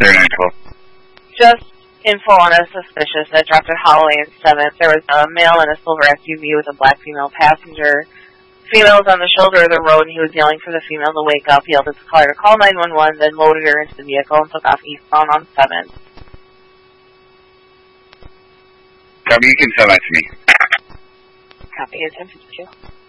Just info on a suspicious that dropped at Holloway and 7th. There was a male in a silver SUV with a black female passenger. Female was on the shoulder of the road, and he was yelling for the female to wake up. He yelled at the caller to call 911, then loaded her into the vehicle and took off eastbound on 7th. Copy, you can send that to me. Copy, 1052.